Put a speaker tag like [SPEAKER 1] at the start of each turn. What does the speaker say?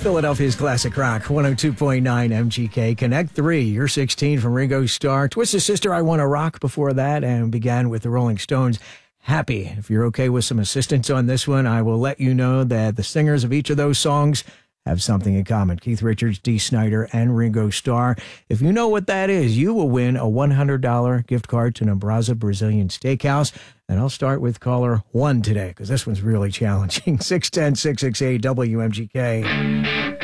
[SPEAKER 1] Philadelphia's classic rock, 102.9 MGK. Connect 3, you're 16 from Ringo Starr. Twisted Sister, I Wanna Rock before that, and began with the Rolling Stones. Happy. If you're okay with some assistance on this one, I will let you know that the singers of each of those songs have something in common. Keith Richards, Dee Snider, and Ringo Starr. If you know what that is, you will win a $100 gift card to Nebraza Brazilian Steakhouse. And I'll start with caller 1 today, because this one's really challenging. 610-668-WMGK.